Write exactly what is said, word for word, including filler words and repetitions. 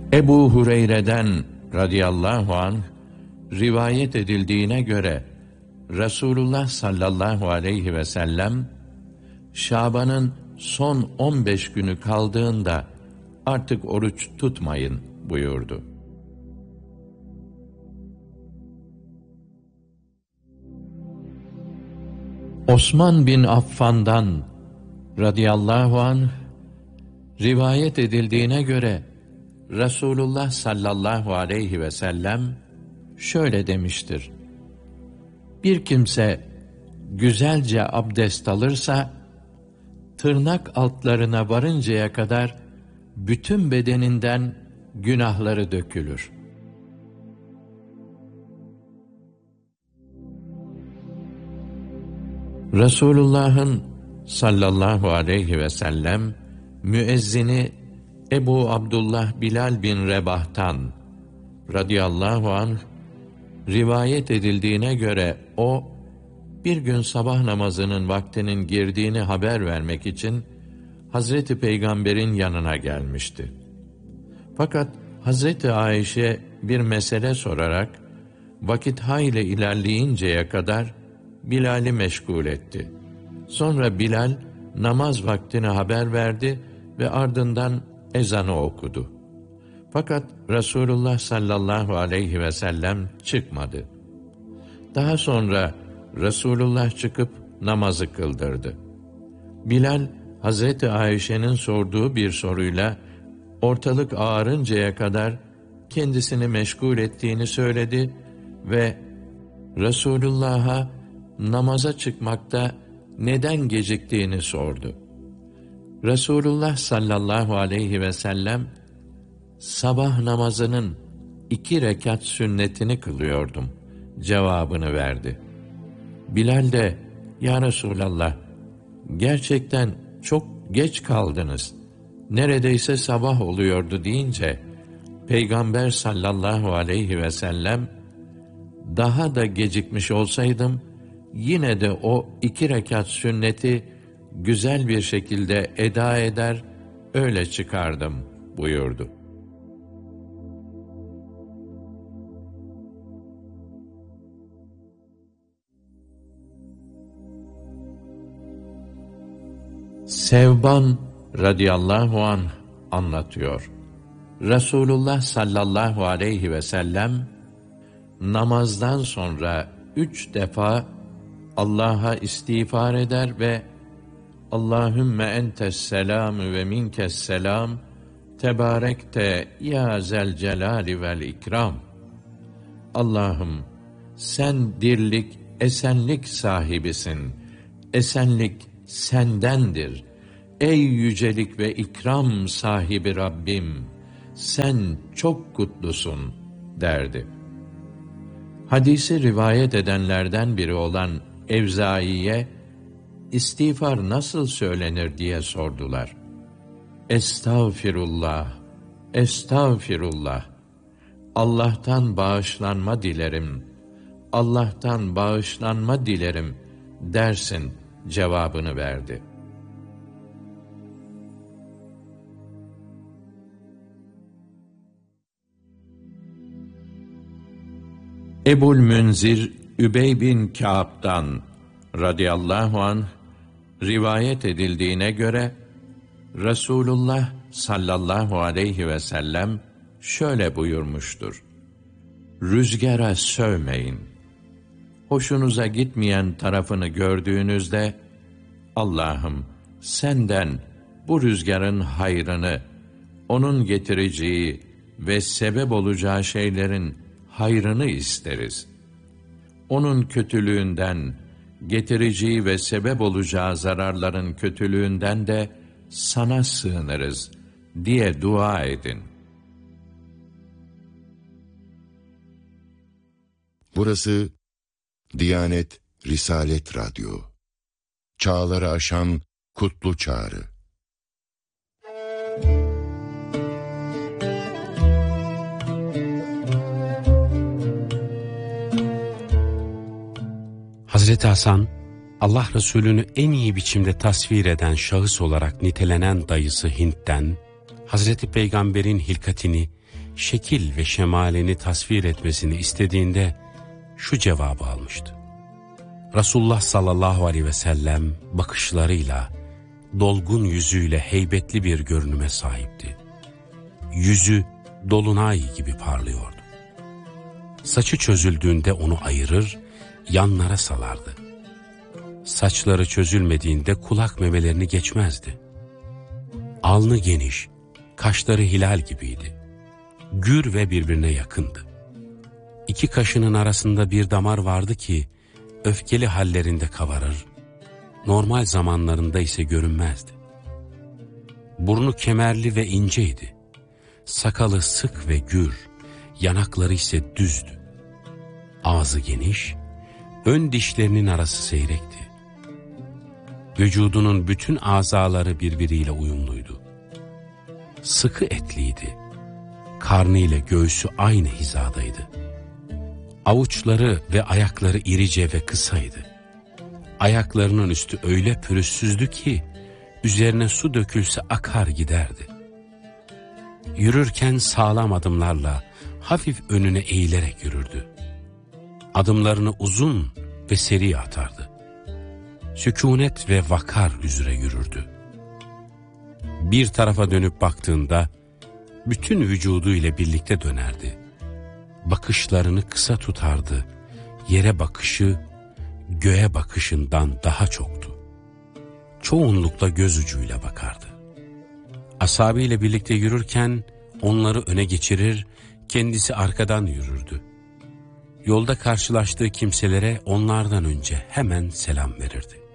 Ebu Hureyre'den radıyallahu anh rivayet edildiğine göre Resulullah sallallahu aleyhi ve sellem Şaban'ın son on beş günü kaldığında artık oruç tutmayın buyurdu. Osman bin Affan'dan radıyallahu anh rivayet edildiğine göre Resulullah sallallahu aleyhi ve sellem şöyle demiştir: bir kimse güzelce abdest alırsa, tırnak altlarına varıncaya kadar bütün bedeninden günahları dökülür. Resulullah'ın sallallahu aleyhi ve sellem müezzini Ebu Abdullah Bilal bin Rebah'tan radıyallahu anh rivayet edildiğine göre o bir gün sabah namazının vaktinin girdiğini haber vermek için Hazreti Peygamber'in yanına gelmişti. Fakat Hazreti Ayşe bir mesele sorarak vakit hayli ilerleyinceye kadar Bilal'i meşgul etti. Sonra Bilal namaz vaktini haber verdi ve ardından ezanı okudu. Fakat Resulullah sallallahu aleyhi ve sellem çıkmadı. Daha sonra Resulullah çıkıp namazı kıldırdı. Bilal, Hazreti Ayşe'nin sorduğu bir soruyla ortalık ağarıncaya kadar kendisini meşgul ettiğini söyledi ve Resulullah'a namaza çıkmakta neden geciktiğini sordu. Resulullah sallallahu aleyhi ve sellem, sabah namazının iki rekat sünnetini kılıyordum cevabını verdi. Bilal de, ya Resulallah, gerçekten çok geç kaldınız, neredeyse sabah oluyordu deyince, Peygamber sallallahu aleyhi ve sellem, daha da gecikmiş olsaydım, yine de o iki rekat sünneti güzel bir şekilde eda eder, öyle çıkardım buyurdu. Sevban radıyallahu anh anlatıyor. Resulullah sallallahu aleyhi ve sellem namazdan sonra üç defa Allah'a istiğfar eder ve Allahümme entes selam ve minkes selam tebarekte ya zel celali vel ikram. Allah'ım sen dirlik, esenlik sahibisin. Esenlik sendendir. Ey yücelik ve ikram sahibi Rabbim, sen çok kutlusun derdi. Hadisi rivayet edenlerden biri olan Evzai'ye istiğfar nasıl söylenir diye sordular. Estağfirullah, estağfirullah. Allah'tan bağışlanma dilerim, Allah'tan bağışlanma dilerim dersin cevabını verdi. Ebul Münzir Übey bin Kâb'dan radıyallahu anh rivayet edildiğine göre Resulullah sallallahu aleyhi ve sellem şöyle buyurmuştur: rüzgara sövmeyin. Hoşunuza gitmeyen tarafını gördüğünüzde, Allah'ım senden bu rüzgarın hayrını, onun getireceği ve sebep olacağı şeylerin hayrını isteriz. Onun kötülüğünden, getireceği ve sebep olacağı zararların kötülüğünden de sana sığınırız diye dua edin. Burası Diyanet Risalet Radyo. Çağları aşan kutlu çağrı. Hazreti Hasan, Allah Resulü'nü en iyi biçimde tasvir eden şahıs olarak nitelenen dayısı Hint'ten, Hazreti Peygamber'in hilkatini şekil ve şemalini tasvir etmesini istediğinde şu cevabı almıştı. Resulullah sallallahu aleyhi ve sellem bakışlarıyla, dolgun yüzüyle heybetli bir görünüme sahipti. Yüzü dolunay gibi parlıyordu. Saçı çözüldüğünde onu ayırır, yanlara salardı. Saçları çözülmediğinde kulak memelerini geçmezdi. Alnı geniş, kaşları hilal gibiydi. Gür ve birbirine yakındı. İki kaşının arasında bir damar vardı ki, öfkeli hallerinde kabarır, normal zamanlarında ise görünmezdi. Burnu kemerli ve inceydi. Sakalı sık ve gür, yanakları ise düzdü. Ağzı geniş, ön dişlerinin arası seyrekti. Vücudunun bütün azaları birbiriyle uyumluydu. Sıkı etliydi. Karnı ile göğsü aynı hizadaydı. Avuçları ve ayakları irice ve kısaydı. Ayaklarının üstü öyle pürüzsüzdü ki, üzerine su dökülse akar giderdi. Yürürken sağlam adımlarla, hafif önüne eğilerek yürürdü. Adımlarını uzun ve seri atardı. Sükûnet ve vakar üzere yürürdü. Bir tarafa dönüp baktığında, bütün vücudu ile birlikte dönerdi. Bakışlarını kısa tutardı. Yere bakışı, göğe bakışından daha çoktu. Çoğunlukla göz ucuyla bakardı. Ashabıyla birlikte yürürken, onları öne geçirir, kendisi arkadan yürürdü. Yolda karşılaştığı kimselere onlardan önce hemen selam verirdi.